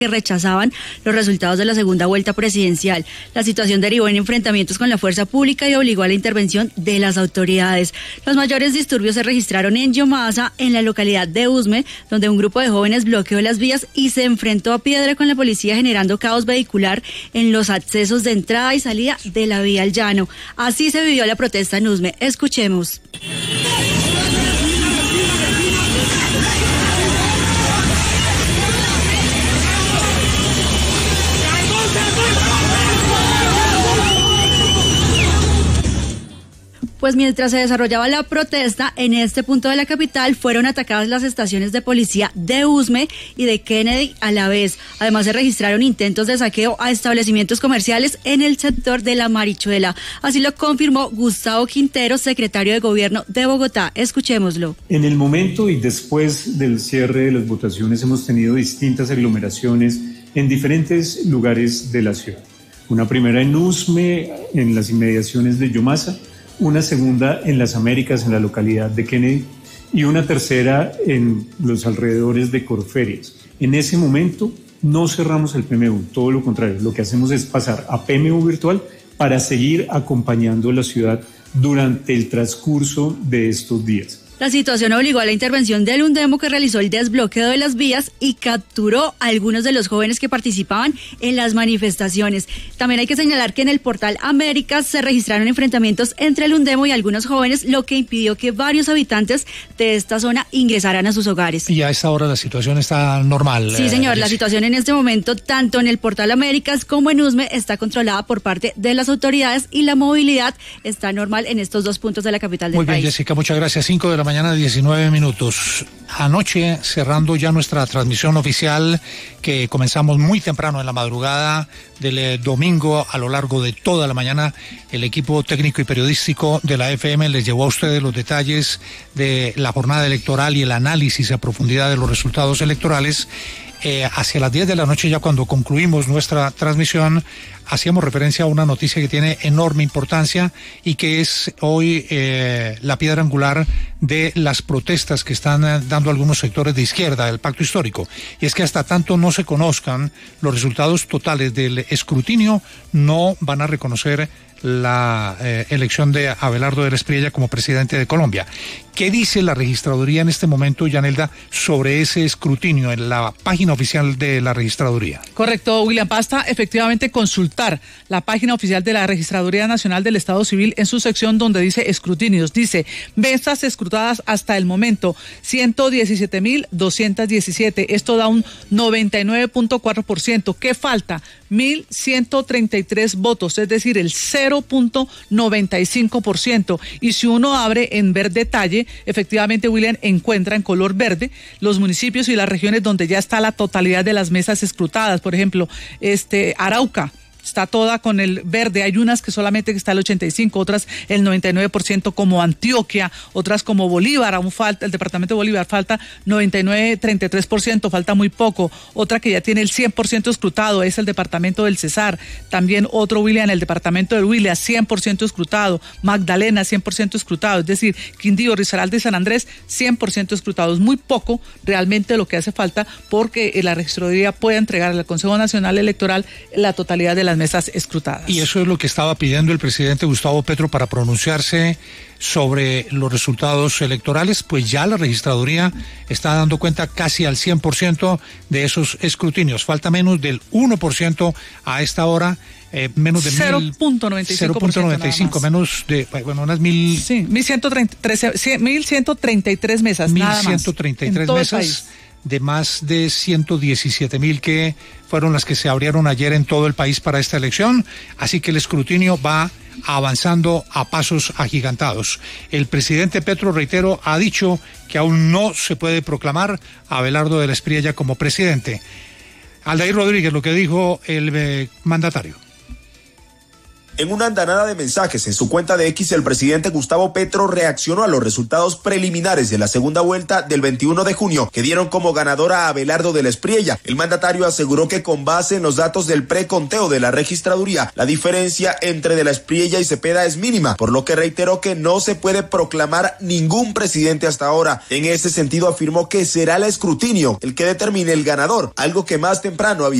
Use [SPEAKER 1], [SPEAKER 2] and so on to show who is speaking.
[SPEAKER 1] que rechazaban los resultados de la segunda vuelta presidencial. La situación derivó en enfrentamientos con la fuerza pública y obligó a la intervención de las autoridades. Los mayores disturbios se registraron en Yomasa, en la localidad de Usme, donde un grupo de jóvenes bloqueó las vías y se enfrentó a piedra con la policía, generando caos vehicular en los accesos de entrada y salida de la vía al llano. Así se vivió la protesta en Usme. Escuchemos. Pues mientras se desarrollaba la protesta, en este punto de la capital fueron atacadas las estaciones de policía de Usme y de Kennedy a la vez. Además se registraron intentos de saqueo a establecimientos comerciales en el sector de La Marichuela. Así lo confirmó Gustavo Quintero, secretario de Gobierno de Bogotá. Escuchémoslo.
[SPEAKER 2] En el momento y después del cierre de las votaciones hemos tenido distintas aglomeraciones en diferentes lugares de la ciudad. Una primera en Usme, en las inmediaciones de Yomasa, una segunda en las Américas, en la localidad de Kennedy, y una tercera en los alrededores de Corferias. En ese momento no cerramos el PMU, todo lo contrario, lo que hacemos es pasar a PMU virtual para seguir acompañando la ciudad durante el transcurso de estos días.
[SPEAKER 1] La situación obligó a la intervención del Undemo, que realizó el desbloqueo de las vías y capturó a algunos de los jóvenes que participaban en las manifestaciones. También hay que señalar que en el portal Américas se registraron enfrentamientos entre el Undemo y algunos jóvenes, lo que impidió que varios habitantes de esta zona ingresaran a sus hogares.
[SPEAKER 3] Y a esta hora la situación está normal.
[SPEAKER 1] Sí, señor, la situación en este momento, tanto en el portal Américas como en Usme, está controlada por parte de las autoridades y la movilidad está normal en estos dos puntos de la capital del país.
[SPEAKER 3] Muy bien, Jessica, muchas gracias. 5 de la mañana, 19 minutos. Anoche, cerrando ya nuestra transmisión oficial, que comenzamos muy temprano en la madrugada del domingo, a lo largo de toda la mañana, el equipo técnico y periodístico de la FM les llevó a ustedes los detalles de la jornada electoral y el análisis a profundidad de los resultados electorales. Hacia las 10 de la noche, ya cuando concluimos nuestra transmisión, hacíamos referencia a una noticia que tiene enorme importancia y que es hoy la piedra angular de las protestas que están dando algunos sectores de izquierda del pacto histórico. Y es que hasta tanto no se conozcan los resultados totales del escrutinio, no van a reconocer la elección de Abelardo de la Espriella como presidente de Colombia. ¿Qué dice la registraduría en este momento, Yanelda, sobre ese escrutinio en la página oficial de la registraduría?
[SPEAKER 4] Correcto, William. Basta efectivamente consultar la página oficial de la Registraduría Nacional del Estado Civil en su sección donde dice escrutinios. Dice mesas escrutadas hasta el momento 117.217. Esto da un 99.4%. ¿Qué falta? 1.133 votos, es decir, el 0.95%. Y si uno abre en ver detalle, efectivamente, William, encuentra en color verde los municipios y las regiones donde ya está la totalidad de las mesas escrutadas. Por ejemplo, Arauca está toda con el verde, hay unas que solamente está el 85%, otras el 99%, como Antioquia, otras como Bolívar, aún falta, el departamento de Bolívar falta 33%, falta muy poco. Otra que ya tiene el 100% escrutado es el departamento del Cesar. También otro, William, el departamento del Huila, 100% escrutado. Magdalena, 100% escrutado. Es decir, Quindío, Risaralda y San Andrés, 100% escrutados. Muy poco realmente lo que hace falta porque la registraduría pueda entregar al Consejo Nacional Electoral la totalidad de las mesas escrutadas.
[SPEAKER 3] Y eso es lo que estaba pidiendo el presidente Gustavo Petro para pronunciarse sobre los resultados electorales. Pues ya la registraduría está dando cuenta casi al 100% de esos escrutinios. Falta menos del 1% a esta hora. Menos de
[SPEAKER 4] 0.95%,
[SPEAKER 3] menos de, bueno, unas
[SPEAKER 4] 1.133 mesas, nada más.
[SPEAKER 3] 1.133 mesas de más de 117.000 que fueron las que se abrieron ayer en todo el país para esta elección, así que el escrutinio va avanzando a pasos agigantados. El presidente Petro, reitero, ha dicho que aún no se puede proclamar a Abelardo de la Espriella como presidente. Aldair Rodríguez, lo que dijo el mandatario.
[SPEAKER 5] En una andanada de mensajes en su cuenta de X, el presidente Gustavo Petro reaccionó a los resultados preliminares de la segunda vuelta del 21 de junio, que dieron como ganadora a Abelardo de la Espriella. El mandatario aseguró que con base en los datos del preconteo de la registraduría, la diferencia entre de la Espriella y Cepeda es mínima, por lo que reiteró que no se puede proclamar ningún presidente hasta ahora. En ese sentido afirmó que será el escrutinio el que determine el ganador, algo que más temprano había